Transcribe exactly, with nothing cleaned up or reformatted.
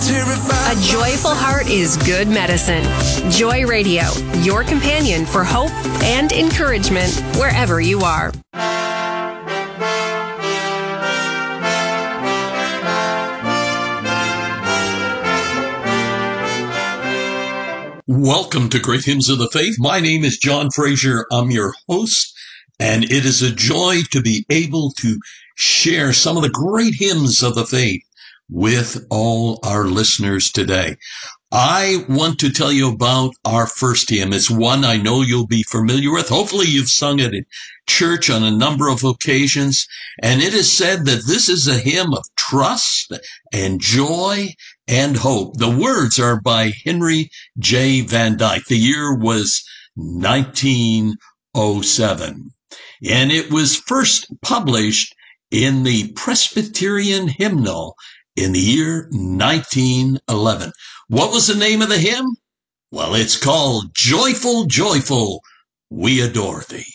A joyful heart is good medicine. Joy Radio, your companion for hope and encouragement wherever you are. Welcome to Great Hymns of the Faith. My name is John Frazier. I'm your host, and it is a joy to be able to share some of the great hymns of the faith with all our listeners today. I want to tell you about our first hymn. It's one I know you'll be familiar with. Hopefully you've sung it in church on a number of occasions. And it is said that this is a hymn of trust and joy and hope. The words are by Henry J. Van Dyke. The year was nineteen oh seven. And it was first published in the Presbyterian Hymnal in the year nineteen eleven. What was the name of the hymn? Well, it's called Joyful, Joyful, We Adore Thee.